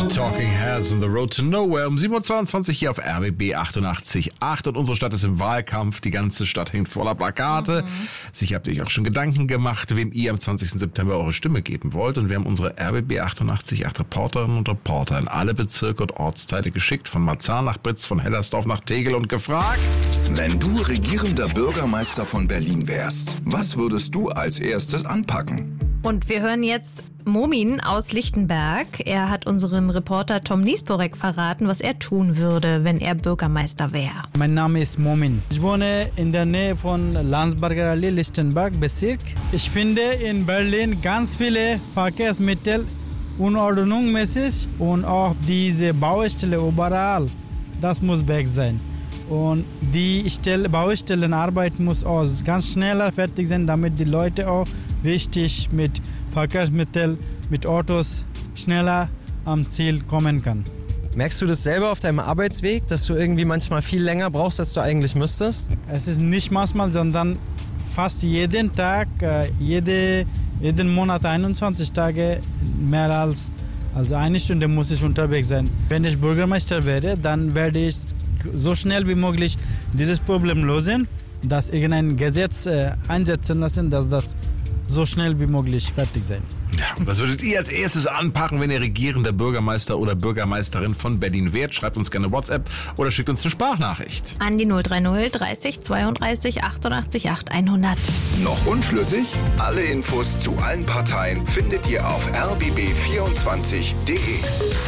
Talking Heads on the Road to Nowhere um 7.22 Uhr hier auf RBB 88.8 und unsere Stadt ist im Wahlkampf. Die ganze Stadt hängt voller Plakate. Sicher habt ihr euch auch schon Gedanken gemacht, wem ihr am 20. September eure Stimme geben wollt. Und wir haben unsere RBB 88.8 Reporterinnen und Reporter in alle Bezirke und Ortsteile geschickt, von Marzahn nach Britz, von Hellersdorf nach Tegel und gefragt: Wenn du regierender Bürgermeister von Berlin wärst, was würdest du als erstes anpacken? Und wir hören jetzt Momin aus Lichtenberg. Er hat unserem Reporter Tom Niesporek verraten, was er tun würde, wenn er Bürgermeister wäre. Mein Name ist Momin. Ich wohne in der Nähe von Landsberger Allee, Lichtenberg, Bezirk. Ich finde in Berlin ganz viele Verkehrsmittel unordnungsmäßig und auch diese Baustelle überall, das muss weg sein. Und die Baustellenarbeit muss auch ganz schneller fertig sein, damit die Leute auch richtig mit Verkehrsmitteln, mit Autos schneller am Ziel kommen kann. Merkst du das selber auf deinem Arbeitsweg, dass du irgendwie manchmal viel länger brauchst, als du eigentlich müsstest? Es ist nicht manchmal, sondern fast jeden Tag, jeden Monat 21 Tage mehr als eine Stunde muss ich unterwegs sein. Wenn ich Bürgermeister wäre, dann werde ich so schnell wie möglich dieses Problem lösen, dass irgendein Gesetz einsetzen lassen, dass das so schnell wie möglich fertig sein. Ja, und was würdet ihr als erstes anpacken, wenn ihr regierender Bürgermeister oder Bürgermeisterin von Berlin wärt? Schreibt uns gerne WhatsApp oder schickt uns eine Sprachnachricht. An die 030 30 32 88 8 100. Noch unschlüssig? Alle Infos zu allen Parteien findet ihr auf rbb24.de.